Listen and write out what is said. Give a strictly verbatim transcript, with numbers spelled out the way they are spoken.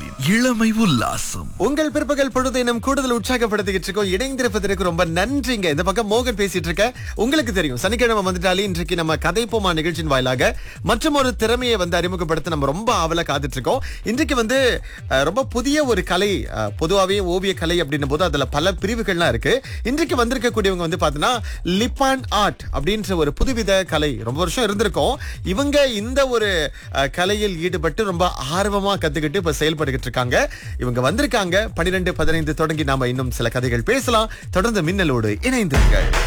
மின்னலின் இளமை உல்லாசம். உங்கள் பிற்பகல் பொழுதை நம் கூடுதல் உற்சாகப்படுத்திக்கிட்டு இருக்கோம். இணைந்திருப்பதற்கு ரொம்ப நன்றிங்க. இந்த பக்கம் மோகன் பேசிட்டு இருக்க. உங்களுக்கு தெரியும், சனிக்கிழமை வந்துட்டாலே இன்றைக்கு நம்ம கதைப்போமா நிகழ்ச்சியின் வாயிலாக மற்றும் ஒரு திறமையை வந்து அறிமுகப்படுத்த நம்ம ரொம்ப ஆவலா காத்துட்டு இருக்கோம். இன்றைக்கு வந்து அஹ், ரொம்ப புதிய ஒரு கலை, அஹ், பொதுவாவே ஓவிய கலை அப்படின்னும் போது அதுல பல பிரிவுகள்லாம் இருக்கு. இன்றைக்கு வந்திருக்கக்கூடியவங்க வந்து பாத்தீங்கன்னா லிப்பான் ஆர்ட் அப்படின்ற ஒரு புதுவித கலை. ரொம்ப வருஷம் இருந்திருக்கும். இவங்க இந்த ஒரு அஹ், கலையில் ஈடுபட்டு ரொம்ப ஆர்வமா கத்துக்கிட்டு இப்ப செயல்பட்டுக்கிட்டு இருக்காங்க. இவங்க வந்திருக்காங்க. பன்னிரண்டு பதினைந்து தொடங்கி நாம இன்னும் சில கதைகள் பேசலாம். தொடர்ந்து மின்னலோடு இணைந்திருங்கள்.